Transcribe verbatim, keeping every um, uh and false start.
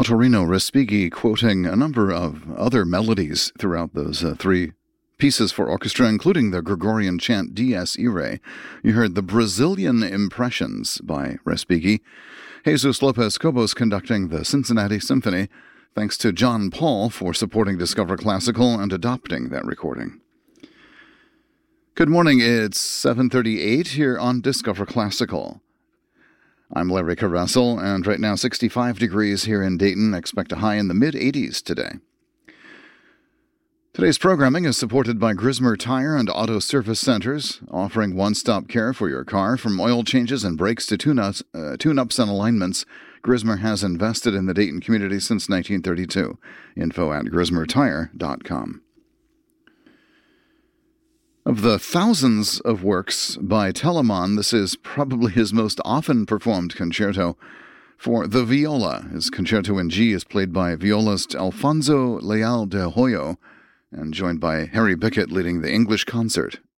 Ottorino Respighi quoting a number of other melodies throughout those uh, three pieces for orchestra, including the Gregorian chant Dies Irae. You heard the Brazilian Impressions by Respighi. Jesus Lopez Cobos conducting the Cincinnati Symphony. Thanks to John Paul for supporting Discover Classical and adopting that recording. Good morning, it's seven thirty-eight here on Discover Classical. I'm Larry Caressel, and right now sixty-five degrees here in Dayton. Expect a high in the mid-eighties today. Today's programming is supported by Grismer Tire and Auto Service Centers, offering one-stop care for your car. From oil changes and brakes to tune-ups, uh, tune-ups and alignments, Grismer has invested in the Dayton community since nineteen thirty-two. Info at grismer tire dot com. Of the thousands of works by Telemann, this is probably his most often performed concerto. For the viola, his concerto in G is played by violist Alfonso Leal de Hoyo, and joined by Harry Bickett leading the English concert